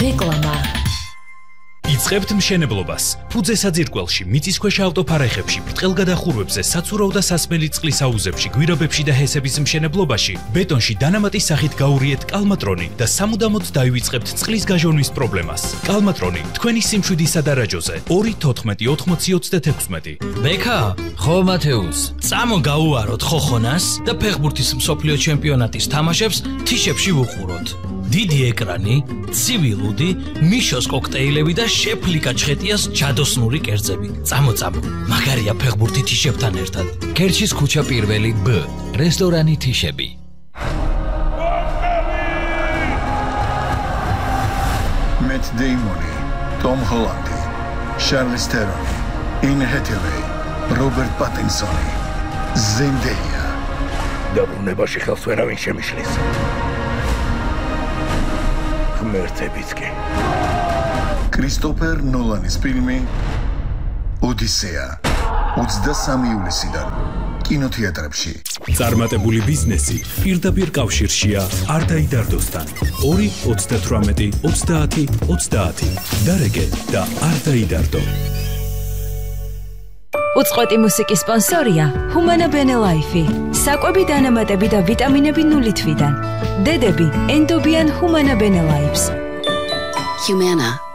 რეკლამა იწყებთ მშენებლობას. ფუძე საძირკველში, მიწისქვეშა ავტოფარეხებში, ბრტყელგადახურვებზე, საცურავ და სასმელი წყლის აუზებში, გვირაბებში და ჰესების მშენებლობაში, ბეტონში დანამატის სახით გაურიეთ კალმატრონი და სამუდამოდ დაივიწყებთ წყლის გაჟონვის პრობლემას. კალმატრონი, თქვენი სიმშვიდისა და რაჯოზე. 2-14-80-36. ბექა, ხო მათეუს. წამო გაუაროთ ხოხონას და ფეხბურთის მსოფლიო ჩემპიონატის თამაშებს თიშებში ვუყუროთ. დიდი ეკრანი, ცივი ლუდი, მიშოს კოქტეილები და შეფლიკა ჩხეტიას ჯადოსნური კერძები. წამო, მაგარია ფეხბურთი თიშებთან ერთად. ქერჩის ქუჩა პირველი B, რესტორანი თიშები. Matt Damon, Tom Holland, Charlize Theron, Anne Hathaway, Robert Pattinson, Zendaya. დაბრუნებაში ხელს ვერავინ შემიშლის. ღმერთებიცკი. Christopher Nolan-ის ფილმი ოდისეა 23 ივლისიდან კინოთეატრებში. წარმატებული ბიზნესი პირდაპირ კავშირშია არ დაიდარდოსთან. 2-38-30-30 დარეგე და არ დაიდარდო. უწყვეტი მუსიკის სპონსორია Humana Bene Life. საკვები დანამატები და ვიტამინები 0 თვიდან. დედები ენდობიან Humana Bene Lives. Humana